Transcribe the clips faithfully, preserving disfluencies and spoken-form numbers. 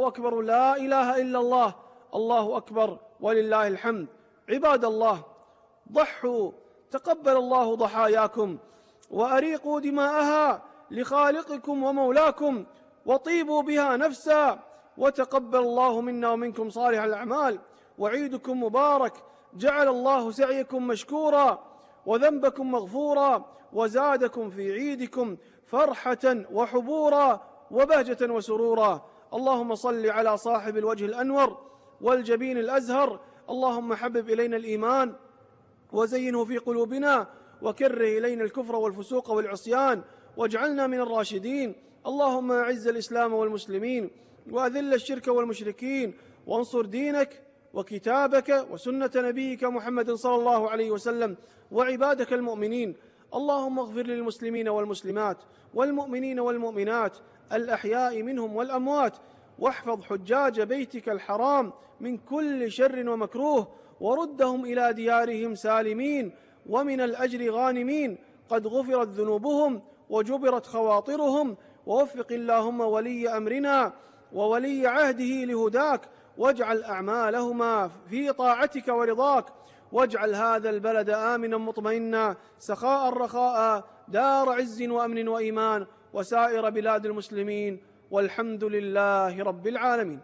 الله أكبر، لا إله إلا الله، الله أكبر ولله الحمد. عباد الله، ضحوا تقبل الله ضحاياكم، وأريقوا دماءها لخالقكم ومولاكم، وطيبوا بها نفسا، وتقبل الله منا ومنكم صالح الأعمال. وعيدكم مبارك، جعل الله سعيكم مشكورا وذنبكم مغفورا، وزادكم في عيدكم فرحة وحبورا وبهجة وسرورا. اللهم صل على صاحب الوجه الأنور والجبين الأزهر. اللهم حبب إلينا الإيمان وزينه في قلوبنا، وكره إلينا الكفر والفسوق والعصيان، واجعلنا من الراشدين. اللهم أعز الإسلام والمسلمين، وأذل الشرك والمشركين، وانصر دينك وكتابك وسنة نبيك محمد صلى الله عليه وسلم وعبادك المؤمنين. اللهم اغفر للمسلمين والمسلمات والمؤمنين والمؤمنات الأحياء منهم والأموات، واحفظ حجاج بيتك الحرام من كل شر ومكروه، وردهم إلى ديارهم سالمين ومن الأجر غانمين، قد غفرت ذنوبهم وجبرت خواطرهم. ووفق اللهم ولي أمرنا وولي عهده لهداك، واجعل أعمالهما في طاعتك ورضاك، واجعل هذا البلد آمنا مطمئنا سخاء رخاء، دار عز وأمن وإيمان، وسائر بلاد المسلمين، والحمد لله رب العالمين.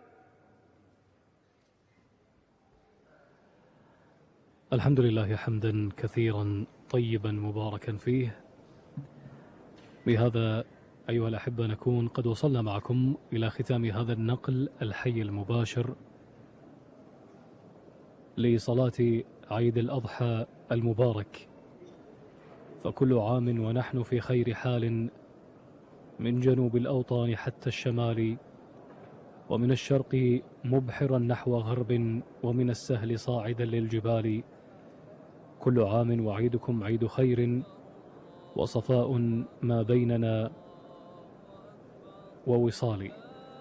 الحمد لله حمدا كثيرا طيبا مباركا فيه. بهذا أيها الأحبة نكون قد وصلنا معكم إلى ختام هذا النقل الحي المباشر لصلاة عيد الأضحى المبارك، فكل عام ونحن في خير حال، من جنوب الأوطان حتى الشمال، ومن الشرق مبحرا نحو غرب، ومن السهل صاعدا للجبال. كل عام وعيدكم عيد خير وصفاء ما بيننا ووصال.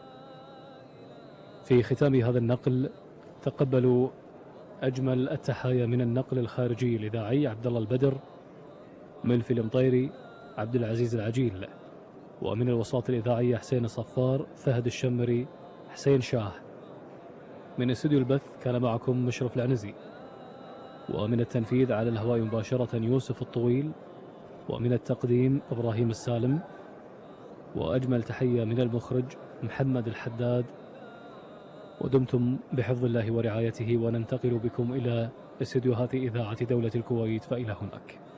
في ختام هذا النقل تقبلوا أجمل التحايا من النقل الخارجي الإذاعي عبد الله البدر، ملفي المطيري، عبد العزيز العجيل، ومن الوساطة الإذاعية حسين الصفار، فهد الشمري، حسين شاه. من استوديو البث كان معكم مشرف العنزي، ومن التنفيذ على الهواء مباشرة يوسف الطويل، ومن التقديم إبراهيم السالم، وأجمل تحية من المخرج محمد الحداد. ودمتم بحفظ الله ورعايته، وننتقل بكم إلى استديوهات إذاعة دولة الكويت، فإلى هناك.